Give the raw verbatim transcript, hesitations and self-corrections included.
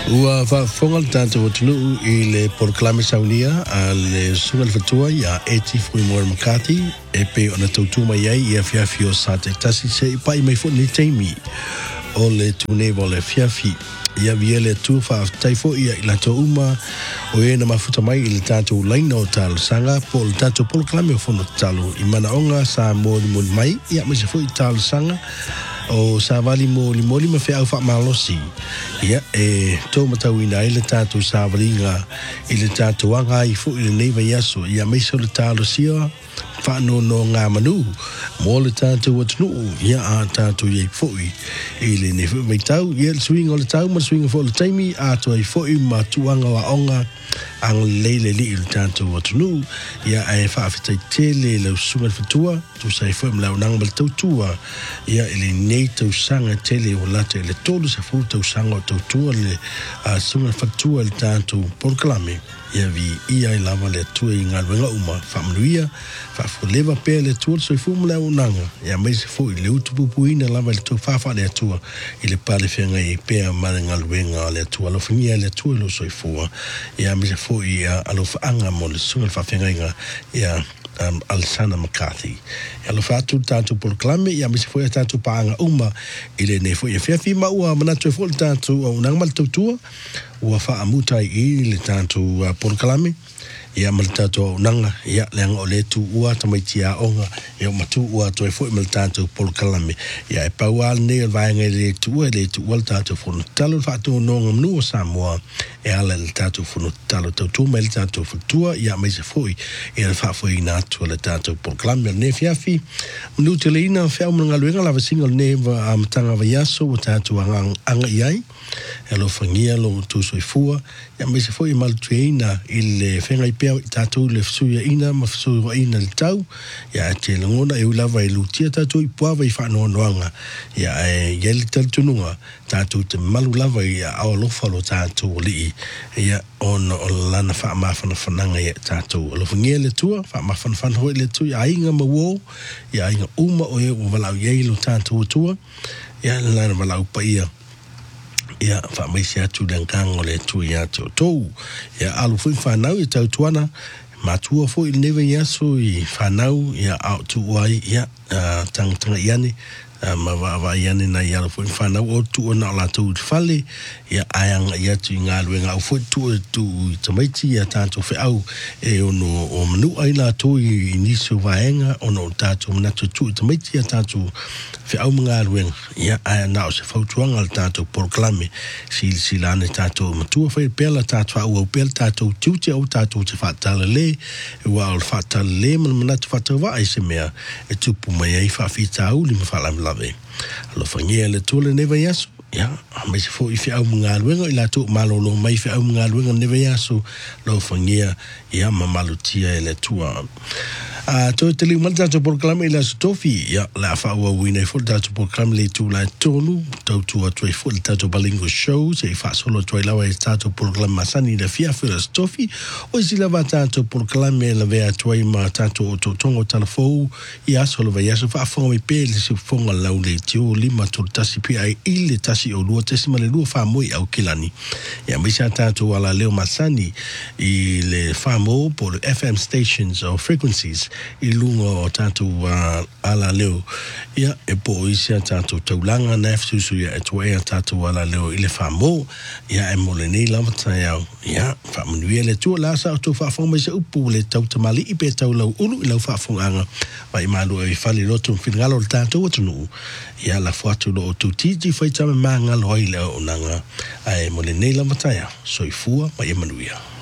Ua whaafonga le tātou watunu I le Porokalame Saunia a le sunga le fatua ia Eti Fuimora Makati e pe ona tautu mai ai ia fiafi o sa te tasi se i pai mai fo ni teimi o le tune vo le fiafi ia via le tu whaaftai fo ia i lato uma o e na mafuta mai I le tātou laina o tālu sanga po le tātou Porokalame o fono tālu I mana onga sa mōli mōli mai ia mai se fo I tālu sanga o sa vali mōli mōli ma whea au wha malosi ia e tō matau ina I le tātou sa valinga I le tātou anga I fo I le neiva yaso ia mai so le tālu sia whaano no ngā manu mō le tātou atunu ia a tātou iei fōi I le neiva mai tau ia le suinga o le tau ma suinga fo le taimi a tō I fōi ma tuanga wa onga ang leile li I le tātou atunu ia e whaafitai tele lau sunga le fatua tu sai fōi mlau nanga mal tautua ia ele nei tau sanga tele o lata ele tolu sa fu tau sanga o tautua le uh, sunga fatua le tātou Porokalame ia vi ia I lava le atua I ngā luenga uma whamanuia whaafulewa pēr le atua so I fu mlau nanga ia mai se fu I le utupupu ina lava le tau whawha le atua I le pale whenga I pēr mare ngā luenga le atua lo whingia le atua lo so I fua ia mai se fu I uh, alo whaanga mo le sunga le whawhenga inga ia Um, Alessandra McCarthy. Ia lo fatu tātou Porokalame, ia misi foi tātou paanga uma, I le ne foi e whiawhi maua manatu e foi tātou au nangmal tautua, ua wha amutai I le tātou uh, Porokalame, ia mal tātou au nanga, ia leanga o le tu ua tamaiti a onga, ia matu ua toi foi mal tātou Porokalame, ia e paual ne vaenga le tu ua, le tu ua tātou fono talo, whātou nonga mnu o Samoa, e ala le tātou fono talo tautua mai le tātou whatua, ia mai se foi, ia le whaafoi ina atua le tātou Porokalame, ne fiafi, mnu te le ina whiau mga luenga lava singal ne wa amatanga wa yaso, o tātou anga, anga iai, e lo whangia lo tu soifua, ia mai se foi mal tueina I le whenga I pēr I tātou le fsuia ina, ma fsuia ina le tau, ia te langona e ulava e lutia tātou I puawa I whanoa noanga, ia e yeli taltununga, tātou te malu lava I awalofa lo tātou li, ia ona o lana wha mawhana whananga ia tātou, lo whangia le tua, wha mawhana whana hoi le tua, ia ainga mawo, ia ainga uma o e o walau iei lo tātou tua, ia lana walau pa ia, ia fa mai se atu den kango le tu ia to to ia alu foi fanau I tau tuana matua foi neve yaso I fanau ia out to wai ia tang tang iani ma va va iani na ia foi fanau o tu na la tu fale ia ayang ia tu ngā luenga o foi tu tu tamaiti ia tanto fe au e ono o manu ai la tu I inicio vaenga ono tatu manatu tu tamaiti ia tatu fe au mga luenga ia aya na o se fautuanga al tatu Porokalame si si lane tatu matua fe pela tatu au au pela tatu tuti au tatu te fatala le e wa al fatala le man manatu fatava ai se mea e tupu mai ai fa fita au li mafala lave lo fangia le tole neva yaso ia mai se fo I fe au mga luenga I la tu malolo mai fe au mga luenga neva yaso lo fangia ia mamalutia ele tua a to te li malta to Porokalame la stofi ia la fa wa wina fo ta to Porokalame le tu la tonu to tu a to fo ta to balingo show se fa solo to la wa ta to Porokalame masani da fia fo la stofi o si la va ta to Porokalame la ve a to ma ta to to tongo telefo ia solo va ia so fa fo mi pe se fo la le tio lima to tasi pi ai ile tasi o lu tasi ma le lu fa mo au kilani ia mi sa ta to ala leo masani I le fa mo por F M stations or frequencies I lunga o tātou uh, ala leo ia e po isia tātou taulanga na fsusu ia e toa ea tātou ala leo I le whamo ia e mole nei lamatai au ia whamanuia le tua la sa o tō whaafonga se upu le tau tamali I pe tau lau ulu I lau whaafonga wa I malu e whali roto mwhinangalo le tātou atunu ia la fuatu lo o tū titi whaitama maa ngalo ai leo o nanga a e mole nei lamatai au soifua wa e manuia